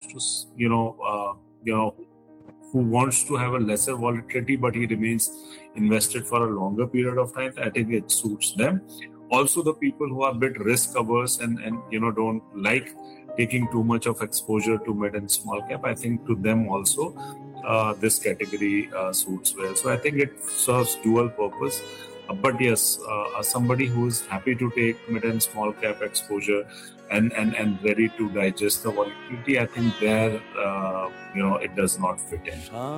to, who wants to have a lesser volatility, but he remains invested for a longer period of time, I think it suits them. Also, the people who are a bit risk averse and don't like taking too much of exposure to mid and small cap, I think to them also this category suits well. So I think it serves dual purpose. But yes, somebody who is happy to take mid and small cap exposure and ready to digest the volatility, I think there it does not fit in.